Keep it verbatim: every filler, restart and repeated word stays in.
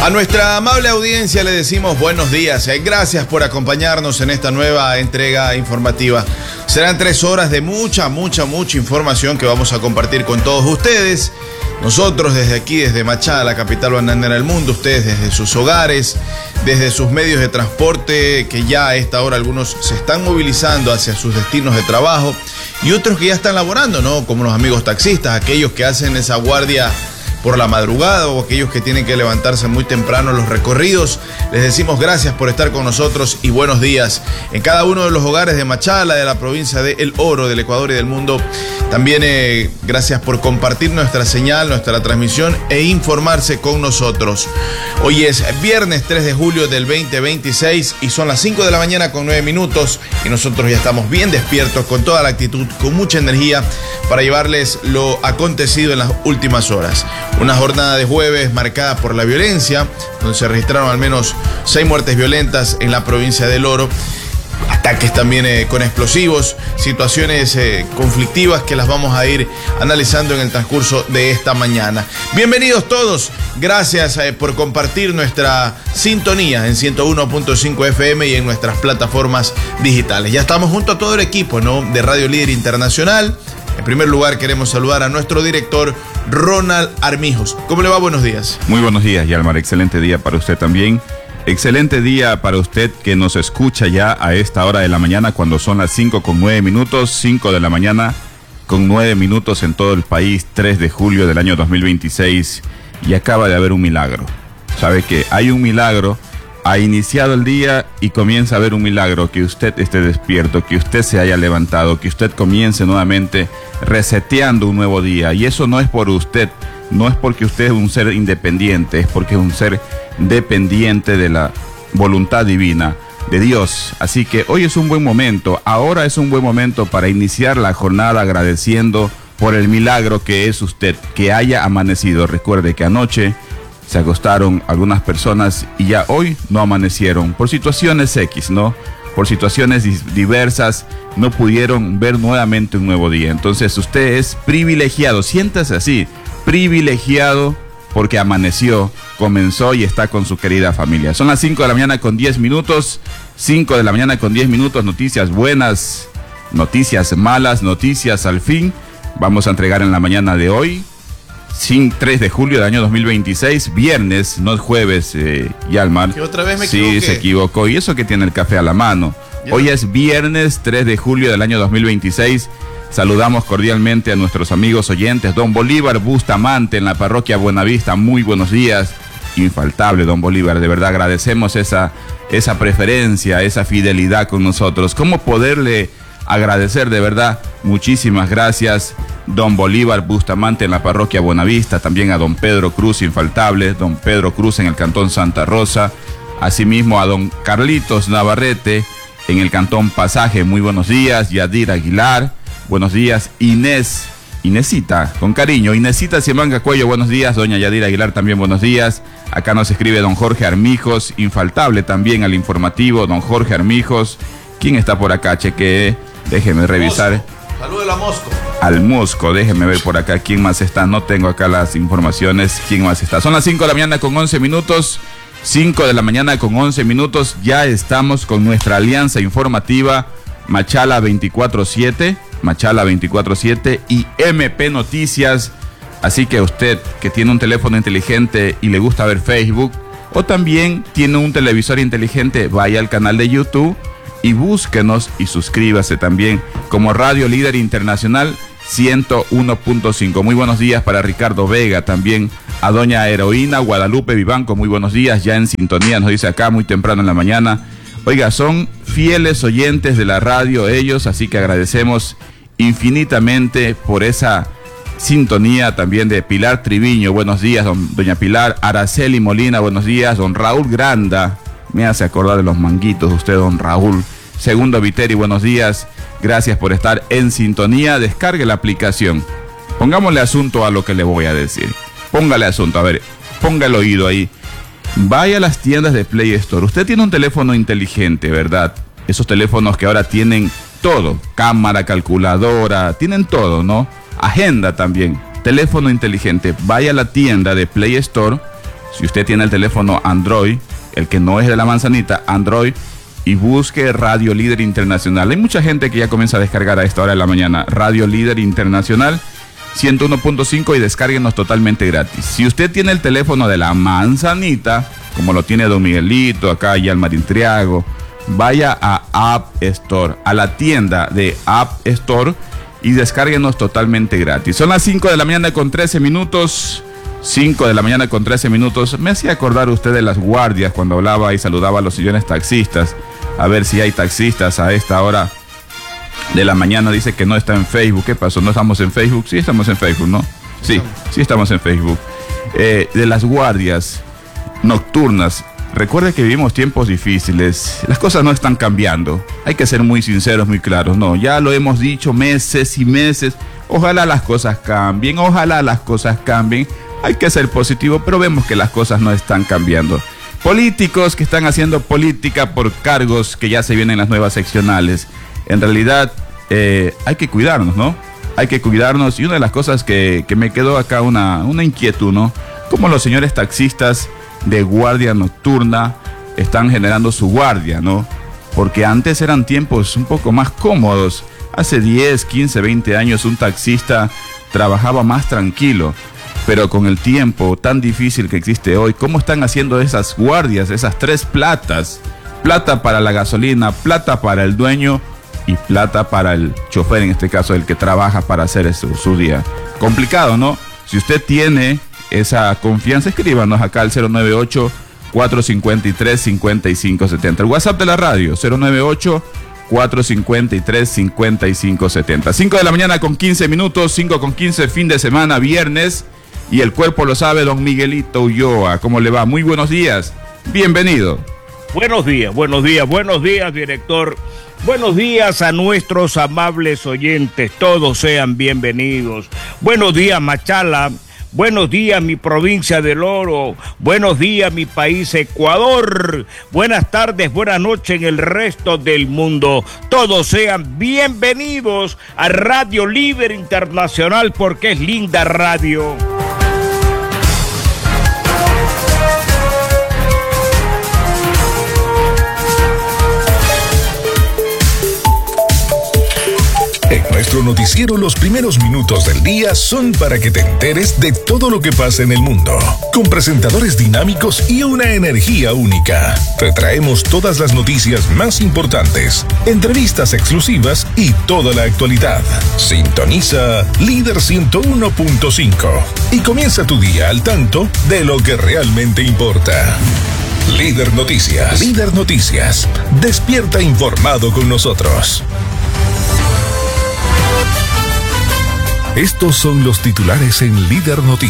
A nuestra amable audiencia le decimos buenos días. Gracias por acompañarnos en esta nueva entrega informativa. Serán tres horas de mucha, mucha, mucha información que vamos a compartir con todos ustedes. Nosotros desde aquí, desde Machala, la capital bananera del mundo, ustedes desde sus hogares, desde sus medios de transporte, que ya a esta hora algunos se están movilizando hacia sus destinos de trabajo y otros que ya están laborando, ¿no? Como los amigos taxistas, aquellos que hacen esa guardia por la madrugada o aquellos que tienen que levantarse muy temprano en los recorridos. Les decimos gracias por estar con nosotros y buenos días en cada uno de los hogares de Machala, de la provincia de El Oro, del Ecuador y del mundo. También eh, gracias por compartir nuestra señal, nuestra transmisión e informarse con nosotros. Hoy es viernes tres de julio del veinte veintiséis y son las cinco de la mañana con nueve minutos y nosotros ya estamos bien despiertos, con toda la actitud, con mucha energía para llevarles lo acontecido en las últimas horas. Una jornada de jueves marcada por la violencia, donde se registraron al menos seis muertes violentas en la provincia del Oro, ataques también eh, con explosivos, situaciones eh, conflictivas que las vamos a ir analizando en el transcurso de esta mañana. Bienvenidos todos, gracias eh, por compartir nuestra sintonía en ciento uno punto cinco F M y en nuestras plataformas digitales. Ya estamos junto a todo el equipo, ¿no?, de Radio Líder Internacional. En primer lugar, queremos saludar a nuestro director, Ronald Armijos. ¿Cómo le va? Buenos días. Muy buenos días, Yalmar. Excelente día para usted también. Excelente día para usted que nos escucha ya a esta hora de la mañana, cuando son las cinco con nueve minutos, cinco de la mañana con nueve minutos en todo el país, tres de julio del año dos mil veintiséis, y acaba de haber un milagro. ¿Sabe qué? Hay un milagro. Ha iniciado el día y comienza a haber un milagro, que usted esté despierto, que usted se haya levantado, que usted comience nuevamente reseteando un nuevo día. Y eso no es por usted, no es porque usted es un ser independiente, es porque es un ser dependiente de la voluntad divina de Dios. Así que hoy es un buen momento, ahora es un buen momento para iniciar la jornada agradeciendo por el milagro que es usted, que haya amanecido. Recuerde que anoche se acostaron algunas personas y ya hoy no amanecieron por situaciones X, ¿no? Por situaciones diversas no pudieron ver nuevamente un nuevo día. Entonces usted es privilegiado, siéntase así, privilegiado porque amaneció, comenzó y está con su querida familia. Son las cinco de la mañana con diez minutos, cinco de la mañana con diez minutos, noticias buenas, noticias malas, noticias al fin. Vamos a entregar en la mañana de hoy, tres de julio del año dos mil veintiséis, viernes, no es jueves, eh, Yalmar. ¿Y otra vez me sí, equivoqué? se equivocó. Y eso que tiene el café a la mano. Ya. Hoy es viernes tres de julio del año dos mil veintiséis. Saludamos cordialmente a nuestros amigos oyentes. Don Bolívar Bustamante en la parroquia Buenavista, muy buenos días. Infaltable, don Bolívar, de verdad agradecemos esa, esa preferencia, esa fidelidad con nosotros. ¿Cómo poderle agradecer? De verdad, muchísimas gracias, don Bolívar Bustamante en la parroquia Buenavista, también a don Pedro Cruz, infaltable, don Pedro Cruz en el cantón Santa Rosa, asimismo a don Carlitos Navarrete en el cantón Pasaje, muy buenos días, Yadir Aguilar, buenos días, Inés, Inesita, con cariño, Inesita Siemanga Cuello, buenos días, doña Yadir Aguilar también buenos días, acá nos escribe don Jorge Armijos, infaltable también al informativo, don Jorge Armijos. ¿Quién está por acá? Cheque, déjeme revisar. Saludos a Mosco. Al Mosco, déjeme ver por acá quién más está. No tengo acá las informaciones. ¿Quién más está? Son las cinco de la mañana con once minutos. cinco de la mañana con once minutos. Ya estamos con nuestra alianza informativa Machala veinticuatro siete. Machala veinticuatro siete y M P Noticias. Así que usted que tiene un teléfono inteligente y le gusta ver Facebook, o también tiene un televisor inteligente, vaya al canal de YouTube y búsquenos y suscríbase también como Radio Líder Internacional ciento uno punto cinco. Muy buenos días para Ricardo Vega, también a doña Heroína Guadalupe Vivanco, muy buenos días, ya en sintonía, nos dice acá muy temprano en la mañana. Oiga, son fieles oyentes de la radio ellos, así que agradecemos infinitamente por esa sintonía. También de Pilar Triviño, buenos días, don, doña Pilar. Araceli Molina, buenos días. Don Raúl Granda, me hace acordar de los manguitos usted, don Raúl. Segundo Viteri, buenos días, gracias por estar en sintonía. Descargue la aplicación, pongámosle asunto a lo que le voy a decir, póngale asunto, a ver, ponga el oído ahí. Vaya a las tiendas de Play Store. Usted tiene un teléfono inteligente, ¿verdad? Esos teléfonos que ahora tienen todo, cámara, calculadora, tienen todo, ¿no? Agenda también, teléfono inteligente. Vaya a la tienda de Play Store, Si usted tiene el teléfono Android, el que no es de la manzanita, Android, y busque Radio Líder Internacional. Hay mucha gente que ya comienza a descargar a esta hora de la mañana Radio Líder Internacional ciento uno punto cinco y descárguenos totalmente gratis. Si usted tiene el teléfono de la manzanita, como lo tiene Don Miguelito, acá y Almarín Triago, vaya a App Store, a la tienda de App Store y descárguenos totalmente gratis. Son las cinco de la mañana con trece minutos. cinco de la mañana con trece minutos. Me hacía acordar usted de las guardias cuando hablaba y saludaba a los señores taxistas. A ver si hay taxistas a esta hora de la mañana. Dice que no está en Facebook. ¿Qué pasó? ¿No estamos en Facebook? Sí, estamos en Facebook, ¿no? Sí, sí estamos en Facebook. Eh, de las guardias nocturnas. Recuerde que vivimos tiempos difíciles. Las cosas no están cambiando. Hay que ser muy sinceros, muy claros. No, ya lo hemos dicho meses y meses. Ojalá las cosas cambien. Ojalá las cosas cambien. Hay que ser positivo, pero vemos que las cosas no están cambiando. Políticos que están haciendo política por cargos que ya se vienen las nuevas seccionales. En realidad, eh, hay que cuidarnos, ¿no? Hay que cuidarnos. Y una de las cosas que, que me quedó acá una, una inquietud, ¿no? Como los señores taxistas de guardia nocturna están generando su guardia, ¿no? Porque antes eran tiempos un poco más cómodos. Hace diez, quince, veinte años un taxista trabajaba más tranquilo. Pero con el tiempo tan difícil que existe hoy, ¿cómo están haciendo esas guardias, esas tres platas? Plata para la gasolina, plata para el dueño y plata para el chofer, en este caso el que trabaja para hacer su, su día. Complicado, ¿no? Si usted tiene esa confianza, escríbanos acá al cero nueve ocho, cuatro cinco tres, cinco cinco siete cero. El WhatsApp de la radio, cero nueve ocho, cuatro cinco tres, cinco cinco siete cero. cinco de la mañana con quince minutos, cinco con quince, fin de semana, viernes. Y el cuerpo lo sabe, don Miguelito Ulloa. ¿Cómo le va? Muy buenos días. Bienvenido. Buenos días, buenos días, buenos días, director. Buenos días a nuestros amables oyentes. Todos sean bienvenidos. Buenos días, Machala. Buenos días, mi provincia del Oro. Buenos días, mi país Ecuador. Buenas tardes, buenas noches en el resto del mundo. Todos sean bienvenidos a Radio Líder Internacional, porque es linda radio. En nuestro noticiero, los primeros minutos del día son para que te enteres de todo lo que pasa en el mundo. Con presentadores dinámicos y una energía única. Te traemos todas las noticias más importantes, entrevistas exclusivas y toda la actualidad. Sintoniza Líder ciento uno punto cinco y comienza tu día al tanto de lo que realmente importa. Líder Noticias. Líder Noticias. Despierta informado con nosotros. Estos son los titulares en Líder Noticias.